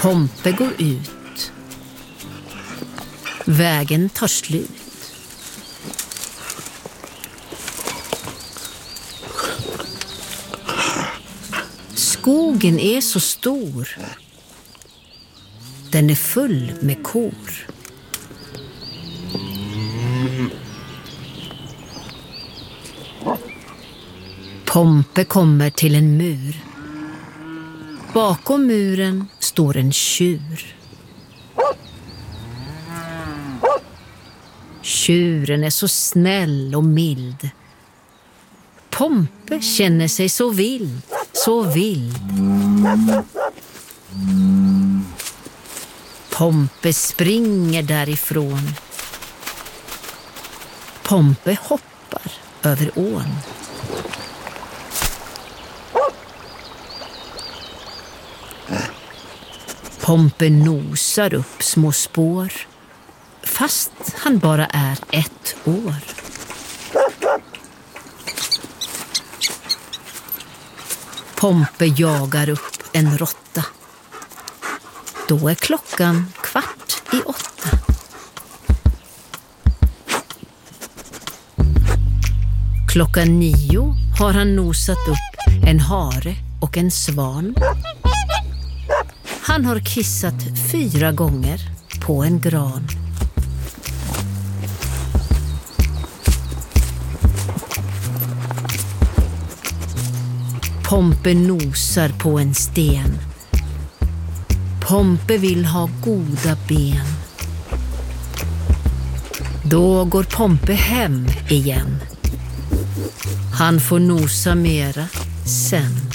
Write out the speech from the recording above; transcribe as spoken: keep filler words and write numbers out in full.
Pompe går ut. Vägen tar slut. Skogen är så stor. Den är full med kor. Pompe kommer till en mur. Bakom muren står en tjur. Tjuren är så snäll och mild. Pompe känner sig så vild, så vild. Pompe springer därifrån. Pompe hoppar över ån. Pompe nosar upp små spår, fast han bara är ett år. Pompe jagar upp en råtta. Då är klockan kvart i åtta. Klockan nio har han nosat upp en hare och en svan. Han har kissat fyra gånger på en gran. Pompe nosar på en sten. Pompe vill ha goda ben. Då går Pompe hem igen. Han får nosa mera sen.